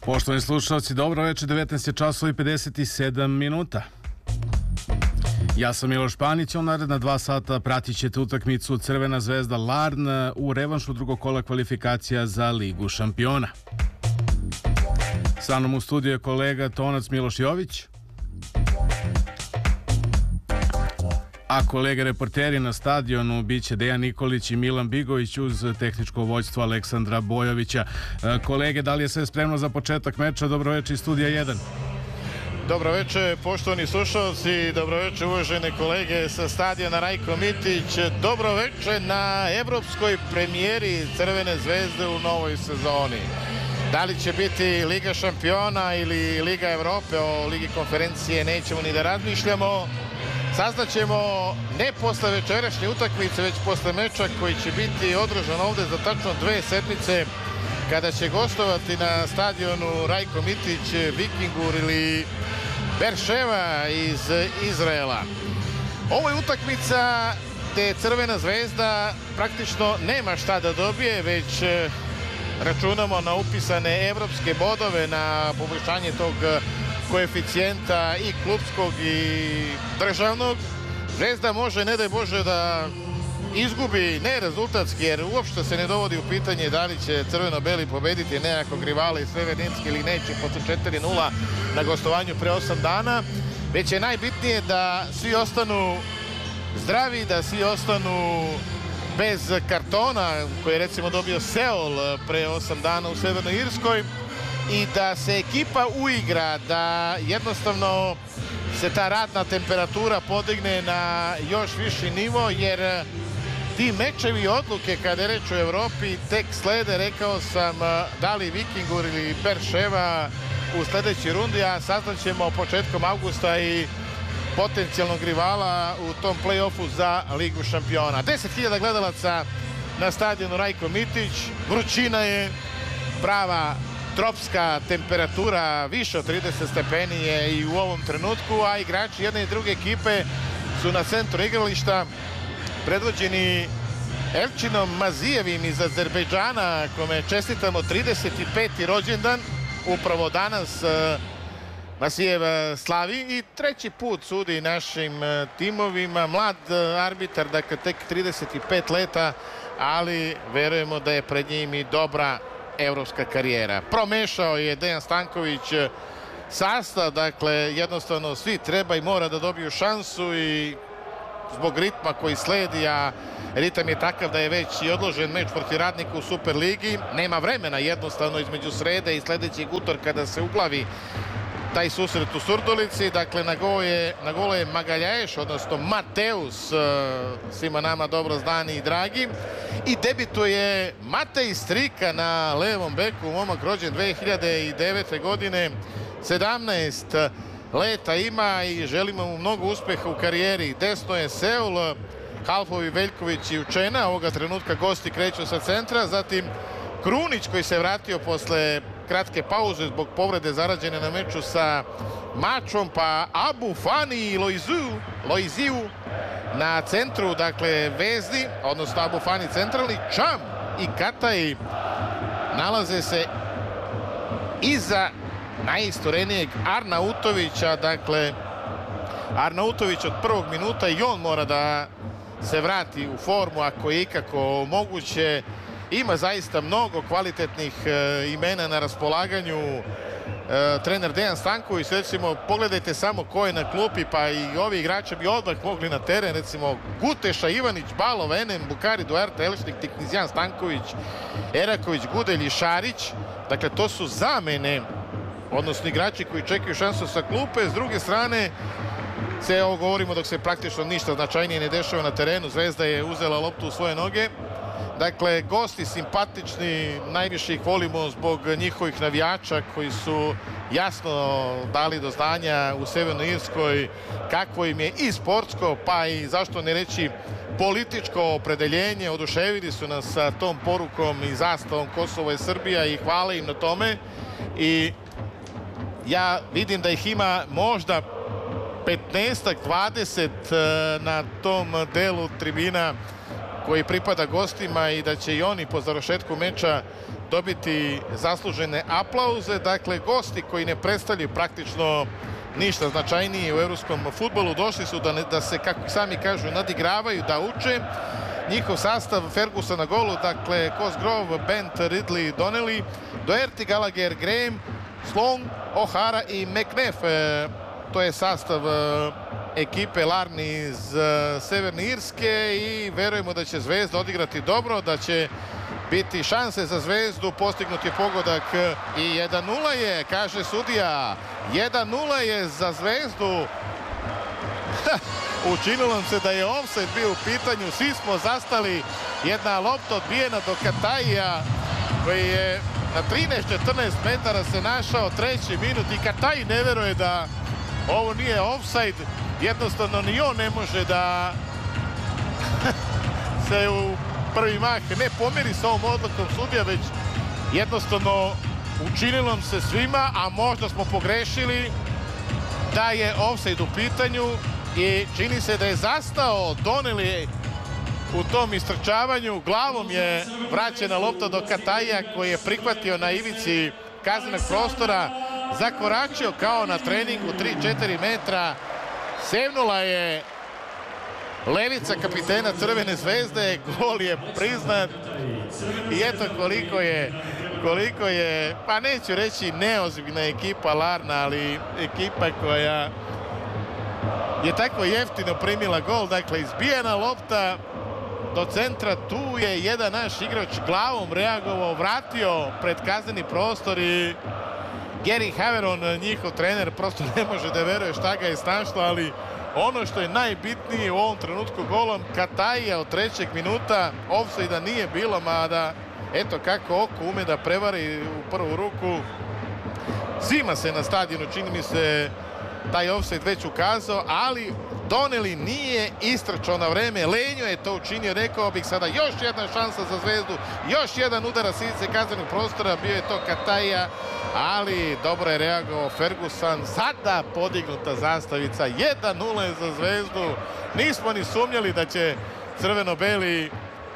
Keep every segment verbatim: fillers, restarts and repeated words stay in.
Poštovani slušalci, dobro večer, devetnaest je časova i pedeset sedam minuta. Ja sam Miloš Panić, u naredna dva sata pratit ćete utakmicu Crvena zvezda Larn u revanšu drugog kola kvalifikacija za Ligu šampiona. Sa mnom u studiju je kolega Tonac Miloš Jović, a kolega reporteri na stadionu biće Dejan Nikolić i Milan Bigović uz tehničko vođstvo Aleksandra Bojovića. Kolege, da li je sve spremno za početak meča? Dobro večer iz studija jedan. Dobro večer, poštovani slušalci, dobro večer uvažene kolege sa stadiona Rajko Mitić, dobro večer na evropskoj premijeri Crvene zvezde u novoj sezoni. Da li će biti Liga šampiona ili Liga Evrope, o Ligi konferencije nećemo ni da razmišljamo. Saznaćemo ne posle večerašnje utakmice, već posle meča koji će biti održan ovde za tačno dve sedmice, kada će gostovati na stadionu Rajko Mitić Vikingur ili Berševa iz Izraela. Ovo je utakmica gde Crvena zvezda praktično nema šta da dobije, već računamo na upisane evropske bodove, na poboljšanje tog koeficijenta i klupskog i državnog. Zvezda može, ne daj Bože, da izgubi, ne rezultatski, jer uopšte se ne dovodi u pitanje da li će crveno-beli pobediti nekakvog rivala iz Srebrenice ili neće posle četiri nula na gostovanju pre osam dana, već je najbitnije da svi ostanu zdravi, da svi ostanu bez kartona koji je recimo dobio Seul pre osam dana u Severnoj Irskoj i da se ekipa uigra, da jednostavno se ta radna temperatura podigne na još viši nivo, jer ti mečevi i odluke kada je reč o Evropi tek slede, rekao sam, da li Vikingur ili Berševa u sledećoj rundi, a saznaćemo početkom avgusta i potencijalnog rivala u tom play-offu za Ligu šampiona. deset hiljada gledalaca na stadionu Rajko Mitić, vrućina je, prava tropska temperatura, više od trideset stepeni je i u ovom trenutku, a igrači jedne i druge ekipe su na centru igrališta, predvođeni Elčinom Mazijevim iz Azerbejdžana, kome čestitamo trideset peti rođendan, upravo danas Mazijev slavi i treći put sudi našim timovima. Mlad arbitar, dakle tek trideset pet leta, ali verujemo da je pred njim i dobra evropska karijera. Promešao je Dejan Stanković sastav, dakle jednostavno svi treba i mora da dobiju šansu i zbog ritma koji sledi, a ritam je takav da je već i odložen meč protiv Radnika u Superligi, nema vremena jednostavno između srede i sledećeg utorka kada se uglavi taj susret u Surdulici. Dakle, na golu je, na golu je Magaljaješ, odnosno Mateus, svima nama dobro znani i dragi. I debituje Matej Strika na levom beku, momak rođen dve hiljade devete. godine, sedamnaest leta ima i želimo mu mnogo uspeha u karijeri. Desno je Seul, Halfovi, Veljković i Učena, ovoga trenutka gosti kreću sa centra, zatim Krunić koji se vratio posle kratke pauze zbog povrede zarađene na meču sa Mačom, pa Abu Fani i Loiziju na centru, dakle Vezdi, odnosno Abu Fani centralni, Čam i Kataj nalaze se iza najistorenijeg Arnautovića, dakle Arnautović od prvog minuta i on mora da se vrati u formu ako je ikako moguće. Ima zaista mnogo kvalitetnih e, imena na raspolaganju. E, trener Dejan Stanković, recimo, pogledajte samo ko je na klupi, pa i ovi igrači bi odmah mogli na teren, recimo Guteša, Ivanić, Balov, Enem, Bukari, Duarte, Elšnik, Tiknizjan, Stanković, Eraković, Gudelj i Šarić. Dakle, to su zamene, odnosno igrači koji čekaju šansu sa klupe. S druge strane, sve ovo govorimo dok se praktično ništa značajnije ne dešava na terenu. Zvezda je uzela loptu u svoje noge. Dakle, gosti simpatični, najviše ih volimo zbog njihovih navijača koji su jasno dali do znanja u Severnoj Irskoj kakvo im je i sportsko, pa i zašto ne reći političko opredeljenje. Oduševili su nas sa tom porukom i zastavom Kosovo je Srbija i hvala im na tome. I ja vidim da ih ima možda petnaestak dvadeset na tom delu tribina koji pripada gostima i da će i oni po završetku meča dobiti zaslužene aplauze. Dakle, gosti koji ne predstavljaju praktično ništa značajnije u evropskom fudbalu došli su da, ne, da se, kako sami kažu, nadigravaju, da uče. Njihov sastav: Ferguson na golu, dakle Cosgrove, Bent, Ridley, Donnelly, Doherty, Gallagher, Graham, Sloan, O'Hara i McNeff. E, to je sastav e, ekipe Larni iz e, Severne Irske i verujemo da će Zvezda odigrati dobro, da će biti šanse za Zvezdu, postignut je pogodak i jedan nula je, kaže sudija. jedan nula je za Zvezdu. Učinilo nam se da je ofsajd bio u pitanju, svi smo zastali. Jedna lopta odbijena do Kataija, koji je na trinaest četrnaest metara se našao, treći minut, i Kataj ne veruje da ovo nije ofsajd. Jednostavno ni on ne može da se u prvi mah ne pomeri s ovom odlukom sudija, već jednostavno učinilo nam se svima, a možda smo pogrešili, da je ofsajd u pitanju i čini se da je zastao Donnelly u tom istrčavanju. Glavom je vraćena lopta do Kataija, koji je prihvatio na ivici kaznenog prostora, zakoračio kao na treningu tri četiri metra, sevnula je levica kapitena Crvene Zvezde, gol je priznat i eto koliko je, koliko je, pa neću reći neozbiljna ekipa Larna, ali ekipa koja je tako jeftino primila gol. Dakle, izbijena lopta do centra, tu je jedan naš igrač glavom reagovao, vratio pred kazneni prostor i Gary Haveron, njihov trener, prosto ne može da veruje šta ga je snašlo, ali ono što je najbitnije u ovom trenutku, golom Kataija od trećeg minuta, ofsajda nije bilo, mada eto kako oko ume da prevari u prvu ruku. Svima se na stadionu, čini mi se, taj ofsajd već ukazao, ali Donnelly nije istrčao na vreme. Lenjo je to učinio, rekao bih sada još jedna šansa za Zvezdu, još jedan udara s ivice kaznenog prostora, bio je to Kataija, ali dobro je reagovao Ferguson. Sada podignuta zastavica, jedan nula je za Zvezdu. Nismo ni sumnjali da će crveno-beli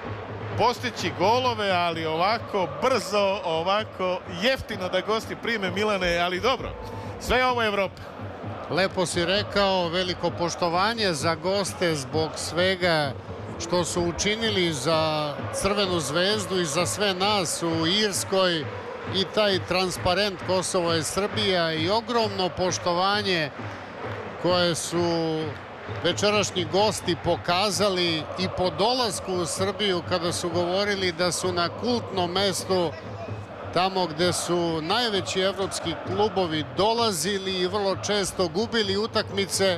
postići golove, ali ovako brzo, ovako jeftino da gosti prime, Milane, ali dobro, sve ovo je Evropa. Lepo si rekao, veliko poštovanje za goste zbog svega što su učinili za Crvenu Zvezdu i za sve nas u Irskoj, i taj transparent Kosovo je Srbija, i ogromno poštovanje koje su večerašnji gosti pokazali i po dolasku u Srbiju, kada su govorili da su na kultnom mestu, tamo gde su najveći evropski klubovi dolazili i vrlo često gubili utakmice.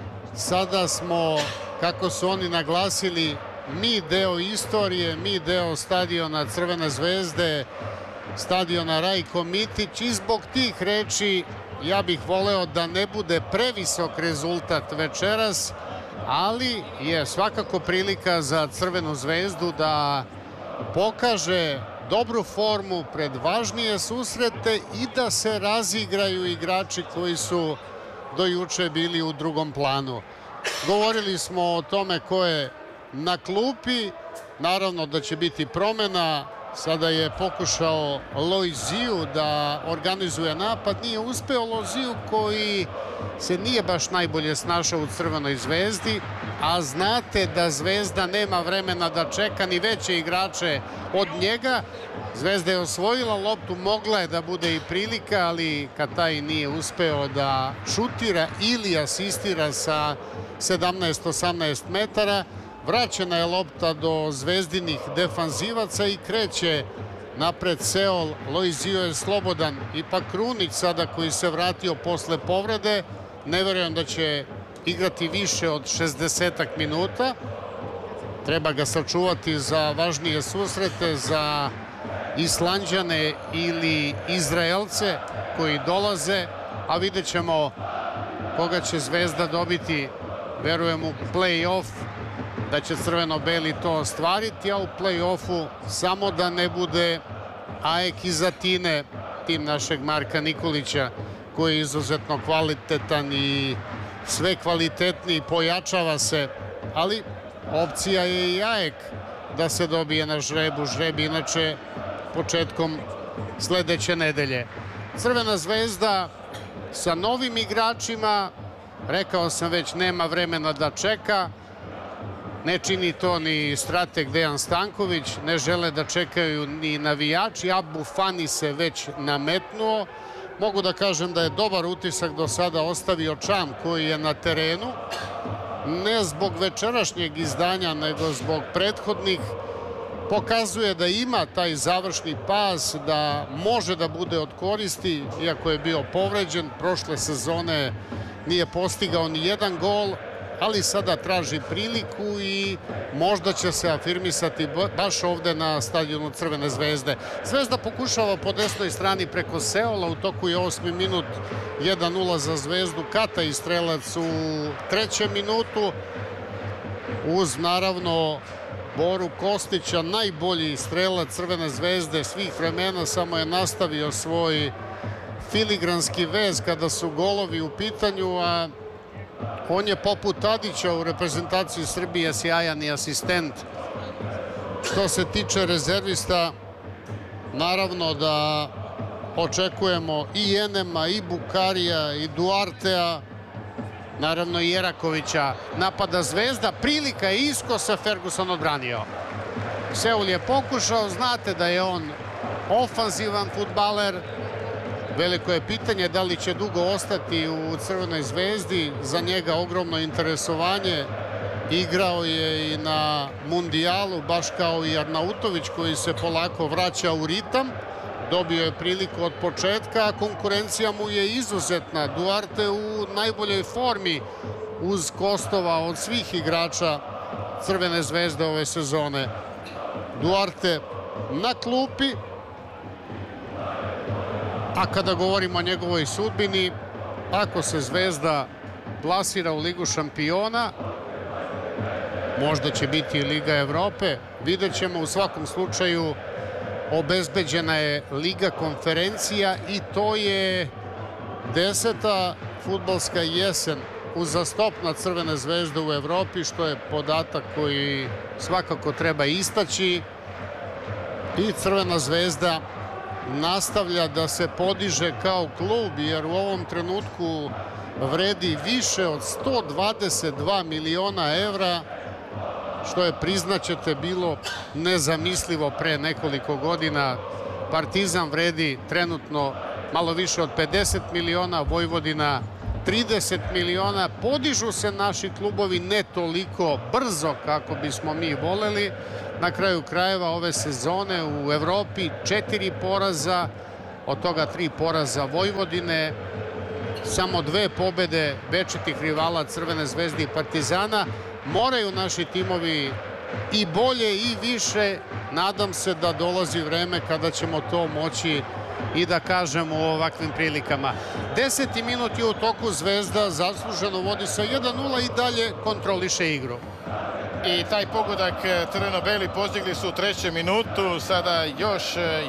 Sada smo, kako su oni naglasili, mi deo istorije, mi deo stadiona Crvene Zvezde, stadiona Rajko Mitić, i zbog tih reči ja bih voleo da ne bude previsok rezultat večeras, ali je svakako prilika za Crvenu Zvezdu da pokaže dobru formu pred važnije susrete i da se razigraju igrači koji su do juče bili u drugom planu. Govorili smo o tome ko je na klupi, naravno da će biti promena. Sada je pokušao Loiziju da organizuje napad, nije uspeo. Loiziju koji se nije baš najbolje snašao u Crvenoj Zvezdi, a znate da Zvezda nema vremena da čeka ni veće igrače od njega. Zvezda je osvojila loptu, mogla je da bude i prilika, ali Kataj nije uspeo da šutira ili asistira sa sedamnaest osamnaest metara. Vraćena je lopta do zvezdinih defanzivaca i kreće napred Seol. Loizio je slobodan. Ipak Krunić sada, koji se vratio posle povrede, ne verujem da će igrati više od šezdesetak minuta. Treba ga sačuvati za važnije susrete, za Islanđane ili Izraelce koji dolaze, a vidjet ćemo koga će Zvezda dobiti. Verujem u play-off, da će crveno-beli to ostvariti, a u play-offu samo da ne bude A E K iz Atine, tim našeg Marka Nikolića, koji je izuzetno kvalitetan i sve kvalitetniji, pojačava se, ali opcija je i A E K da se dobije na žrebu. Žreb inače početkom sledeće nedelje. Crvena zvezda sa novim igračima, rekao sam već, nema vremena da čeka. Ne čini to ni strateg Dejan Stanković, ne žele da čekaju ni navijači. Abu Fani se već nametnuo. Mogu da kažem da je dobar utisak do sada ostavio Čam koji je na terenu. Ne zbog večerašnjeg izdanja, nego zbog prethodnih. Pokazuje da ima taj završni pas, da može da bude od koristi, iako je bio povređen. Prošle sezone nije postigao ni jedan gol, ali sada traži priliku i možda će se afirmisati baš ovde na stadionu Crvene zvezde. Zvezda pokušava po desnoj strani preko Seola, u toku je osmi minut, jedan nula za Zvezdu, Kata i strelac u trećem minutu, uz naravno Boru Kostića, najbolji strelac Crvene zvezde svih vremena, samo je nastavio svoj filigranski vez kada su golovi u pitanju, a on je poput Tadića u reprezentaciji Srbije sjajan i asistent. Što se tiče rezervista, naravno da očekujemo i Enema, i Bukarija, i Duartea, naravno i Erakovića. Napada Zvezda, prilika je Isko, se Ferguson odbranio. Seul je pokušao, znate da je on ofanzivan fudbaler. Veliko je pitanje da li će dugo ostati u Crvenoj zvezdi, za njega ogromno interesovanje. Igrao je i na mundijalu, baš kao i Arnautović koji se polako vraća u ritam. Dobio je priliku od početka, a konkurencija mu je izuzetna. Duarte u najboljoj formi uz Kostova od svih igrača Crvene zvezde ove sezone. Duarte na klupi, a kada govorimo o njegovoj sudbini, ako se Zvezda plasira u Ligu šampiona, možda će biti i Liga Evrope, vidjet ćemo. U svakom slučaju obezbeđena je Liga konferencija i to je deseta fudbalska jesen uzastopna Crvene zvezde u Evropi, što je podatak koji svakako treba istaći. I Crvena zvezda nastavlja da se podiže kao klub, jer u ovom trenutku vredi više od sto dvadeset dva miliona evra, što je, priznaćete, bilo nezamislivo pre nekoliko godina. Partizan vredi trenutno malo više od pedeset miliona, Vojvodina trideset miliona. Podižu se naši klubovi ne toliko brzo kako bismo mi voleli. Na kraju krajeva ove sezone u Evropi četiri poraza, od toga tri poraza Vojvodine, samo dve pobede večitih rivala Crvene zvezde i Partizana. Moraju naši timovi i bolje i više. Nadam se da dolazi vreme kada ćemo to moći i da kažemo u ovakvim prilikama. Deseti minut je u toku, Zvezda zasluženo vodi sa jedan nula i dalje kontroliše igru. I taj pogodak crveno-beli postigli su u trećem minutu. Sada još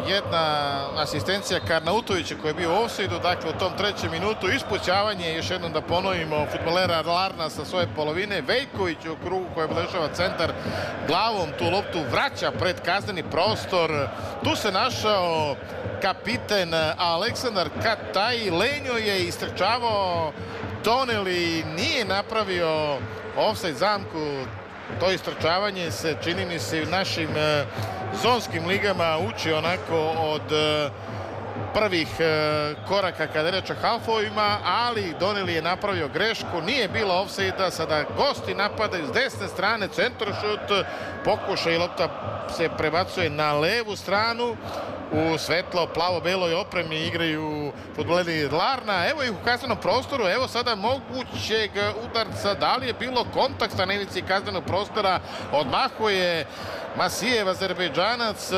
jedna asistencija Karnautovića koji je bio u ofsajdu. Dakle, u tom trećem minutu ispućavanje, još jednom da ponovimo, fudbalera Larna sa svoje polovine. Veljković u krugu koji oblešava centar glavom tu loptu vraća pred kazneni prostor. Tu se našao kapiten Aleksandar Kataj. Lenjo je istrčavao tunel i nije napravio ofsajd zamku. To istrčavanje se, čini mi se, u našim e, zonskim ligama uči onako od e, prvih e, koraka kada je reč o halfovima, ali Doneli je napravio grešku, nije bilo ofsajda. Sada gosti napadaju s desne strane, centrošut, pokušaj, lopta se prebacuje na levu stranu. U svetlo plavo-beloj opremi igraju fudbaleri Larna. Evo ih u kaznenom prostoru, evo sada mogućeg udarca. Da li je bilo kontakta na ivici kaznenog prostora? Odmahuje Masijev, Azerbejdžanac.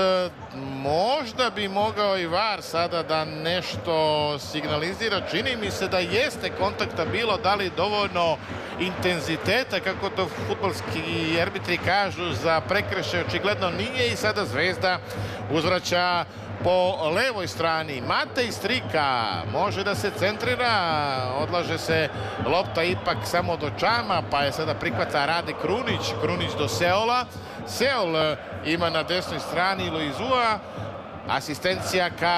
Možda bi mogao i VAR sada da nešto signalizira. Čini mi se da jeste kontakta bilo, da li dovoljno intenziteta, kako to fudbalski arbitri kažu, za prekršaj očigledno nije. I sada Zvezda uzvraća po levoj strani. Matej Strika može da se centrira, odlaže se lopta ipak samo do Čama, pa je sada prihvata Rade Krunić. Krunić do Seola. Seol ima na desnoj strani Luizua. asistencija ka...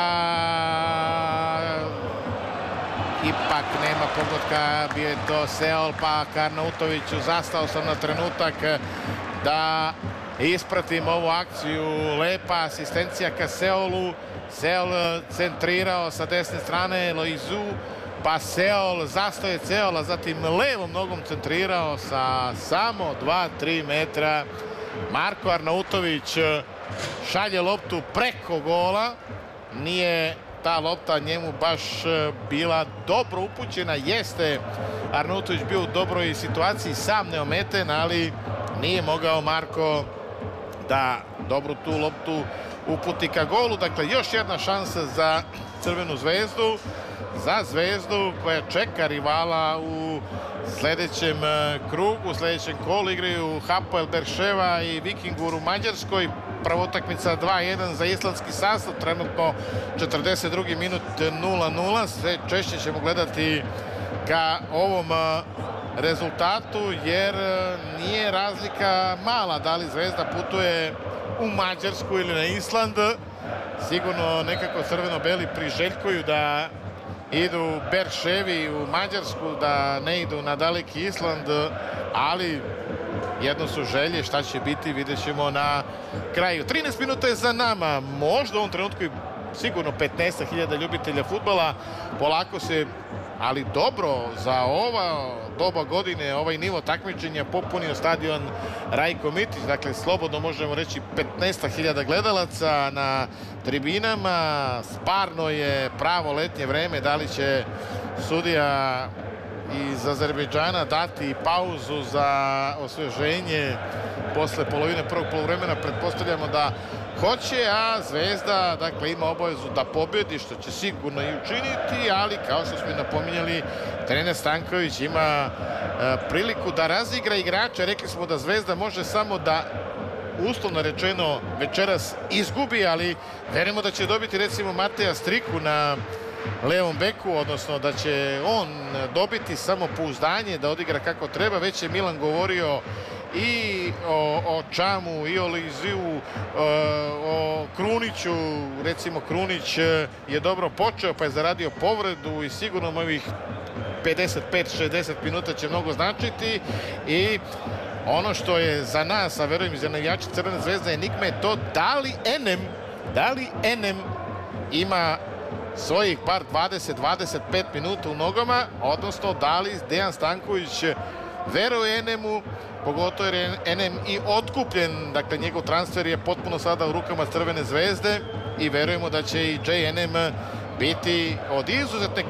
Ipak nema pogotka, bio je to Seol, pa ka Arnautoviću. Zastao sam na trenutak da ispratim ovu akciju. Lepa asistencija ka Seolu. Seol centrirao sa desne strane Loizu, pa Seol zastoje Seola, zatim levom nogom centrirao sa samo dva tri metra. Marko Arnautović šalje loptu preko gola. Nije ta lopta njemu baš bila dobro upućena. Jeste Arnautović bio u dobroj situaciji, sam neometen, ali nije mogao Marko da dobru tu loptu uputi ka golu. Dakle, još jedna šansa za Crvenu zvezdu, za Zvezdu koja čeka rivala u sljedećem krugu, u sljedećem kolu. Igraju Hapoel Berševa i Vikingur u Mađarskoj. Prva utakmica dva jedan za islandski sastav, trenutno četrdeset drugi minut nula nula. Sve češće ćemo gledati ka ovom rezultatu, jer nije razlika mala da li Zvezda putuje u Mađarsku ili na Island. Sigurno nekako crveno-beli priželjkuju da idu Berševi u Mađarsku, da ne idu na daleki Island, ali jedno su želje, šta će biti vidjet ćemo na kraju. trinaest minuta je za nama, možda u ovom trenutku sigurno petnaest hiljada ljubitelja fudbala. Polako se, ali dobro za ova doba godine, ovaj nivo takmičenja popunio stadion Rajko Mitić. Dakle, slobodno možemo reći petnaest hiljada gledalaca na tribinama. Stvarno je pravo letnje vreme. Da li će sudija iz Azerbejdžana dati pauzu za osveženje posle polovine prvog poluvremena? Pretpostavljamo da hoće, a Zvezda dakle ima obavezu da pobjedi, što će sigurno i učiniti, ali kao što smo i napominjali, trener Stanković ima e, priliku da razigra igrače. Rekli smo da Zvezda može samo da, uslovno rečeno, večeras izgubi, ali verujemo da će dobiti recimo Mateja Striku na levom beku, odnosno da će on dobiti samopouzdanje da odigra kako treba. Već je Milan govorio i o, o Čamu i o Liziu, o Kruniću. Recimo Krunić je dobro počeo pa je zaradio povredu i sigurno ovih pedeset pet šezdeset minuta će mnogo značiti. I ono što je za nas, a verujem i za navijače Crvene zvezde, enigma je to da li Enem, da li Enem ima svojih par dvadeset dvadeset pet minuta u nogama, odnosno da li Dejan Stanković veruje Enemu, pogotovo jer je Enem i otkupljen, dakle njegov transfer je potpuno sada u rukama Crvene zvezde i verujemo da će i Džej Enem biti od izuzetne